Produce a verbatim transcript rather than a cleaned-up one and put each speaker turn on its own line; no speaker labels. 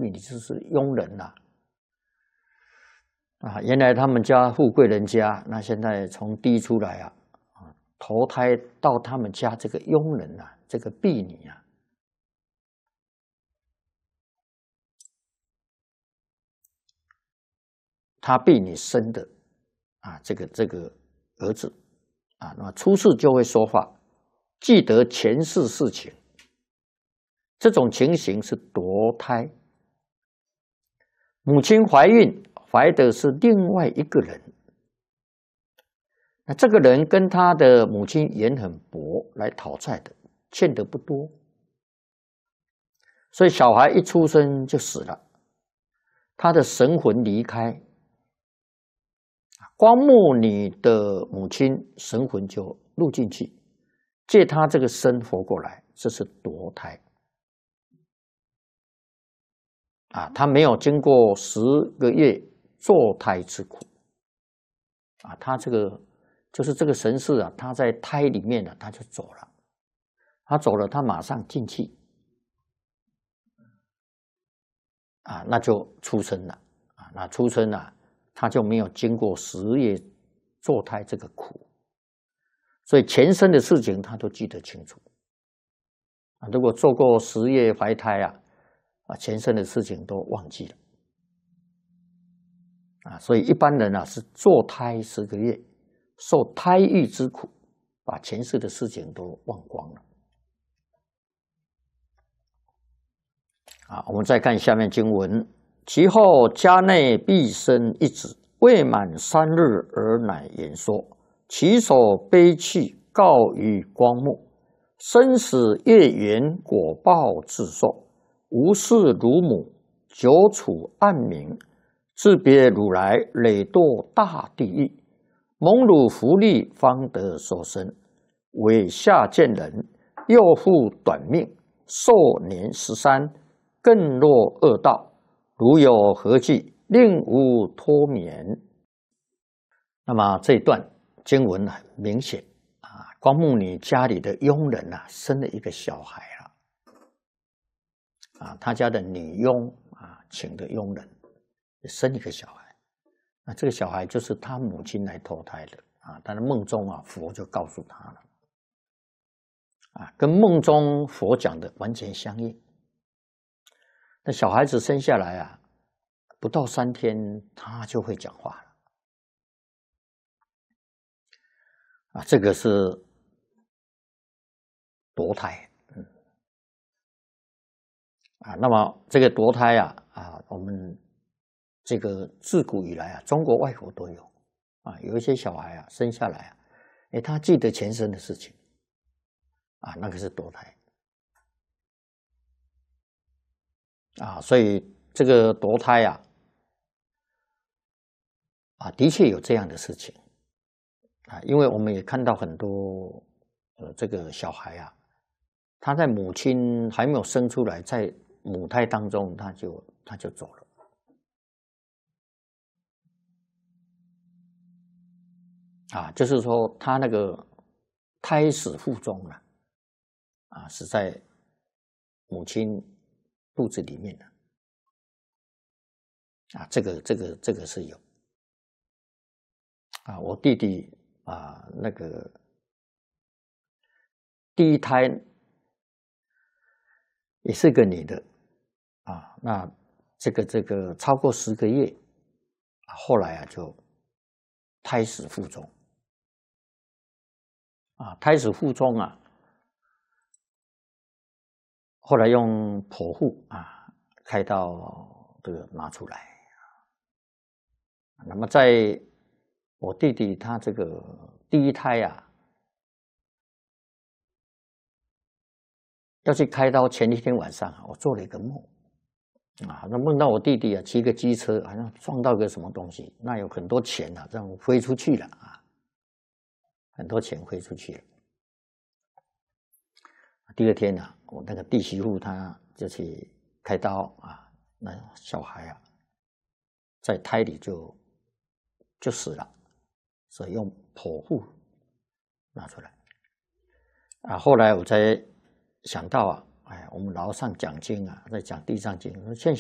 米，你就是佣人呐、啊。啊，原来他们家富贵人家，那现在从地出来啊，啊，投胎到他们家这个佣人啊，这个婢女啊，他婢女生的啊，这个这个儿子啊，那么出世就会说话，记得前世事情。这种情形是夺胎，母亲怀孕怀的是另外一个人，那这个人跟他的母亲缘很薄，来讨债的，欠的不多，所以小孩一出生就死了，他的神魂离开，光目女的母亲神魂就入进去，借他这个身活过来，这是夺胎。啊，他没有经过十个月坐胎之苦，啊，他这个就是这个神识啊，他在胎里面呢、啊，他就走了，他走了，他马上进去，啊，那就出生了，啊，那出生了、啊，他就没有经过十月坐胎这个苦，所以前生的事情他都记得清楚，啊，如果做过十月怀胎啊。啊，前生的事情都忘记了，啊，所以一般人啊是坐胎十个月，受胎狱之苦，把前世的事情都忘光了。啊，我们再看下面经文：其后家内必生一子，未满三日而乃言说，其所悲泣告于光目，生死业缘果报自受。无视乳母，久处暗冥，自别如来，累堕大地狱。蒙汝福利，方得受生。为下贱人，又复短命，寿年十三，更落恶道。如有何计，令吾脱免。那么这一段经文很明显啊，光目女家里的佣人啊，生了一个小孩啊。啊，他家的女佣啊，请的佣人生一个小孩，那这个小孩就是他母亲来投胎的啊。但是梦中啊，佛就告诉他了，啊，跟梦中佛讲的完全相应。那小孩子生下来啊，不到三天，他就会讲话了，啊，这个是夺胎。啊，那么这个夺胎啊，啊，我们这个自古以来啊，中国外国都有啊，有一些小孩啊生下来啊，哎，他记得前生的事情，啊，那个是夺胎，啊，所以这个夺胎啊，啊，的确有这样的事情，啊，因为我们也看到很多呃这个小孩啊，他在母亲还没有生出来，在母胎当中，他就他就走了，啊，就是说他那个胎死腹中了，啊，是在母亲肚子里面的，啊，这个这个这个是有，啊，我弟弟啊，那个第一胎也是个女的。啊，那这个这个超过十个月，后来啊就胎死腹中，啊，胎死腹中啊，后来用剖腹啊开刀这个拿出来，那么在我弟弟他这个第一胎啊要去开刀前一天晚上啊，我做了一个梦。啊，那梦到我弟弟啊，骑个机车，好像撞到个什么东西，那有很多钱啊，这样飞出去了啊，很多钱飞出去了。第二天呢、啊，我那个弟媳妇她就去开刀啊，那小孩啊，在胎里就就死了，所以用剖腹拿出来。啊，后来我才想到啊，哎，我们楼上讲经啊，在讲地藏经，现